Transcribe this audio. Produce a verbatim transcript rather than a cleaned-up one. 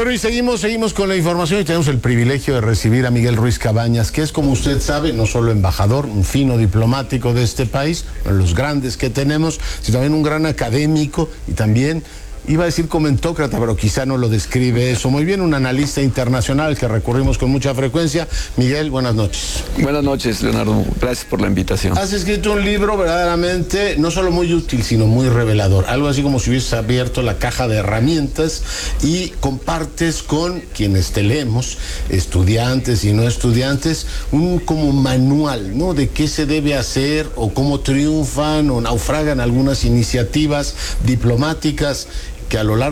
Bueno, y seguimos, seguimos con la información y tenemos el privilegio de recibir a Miguel Ruiz Cabañas, que es, como usted sabe, no solo embajador, un fino diplomático de este país, los grandes que tenemos, sino también un gran académico y también, iba a decir comentócrata, pero quizá no lo describe eso muy bien, un analista internacional que recurrimos con mucha frecuencia. Miguel, buenas noches. Buenas noches, Leonardo. Gracias por la invitación. Has escrito un libro verdaderamente, no solo muy útil, sino muy revelador. Algo así como si hubieses abierto la caja de herramientas y compartes con quienes te leemos, estudiantes y no estudiantes, un como manual, ¿no? De qué se debe hacer o cómo triunfan o naufragan algunas iniciativas diplomáticas que a lo largo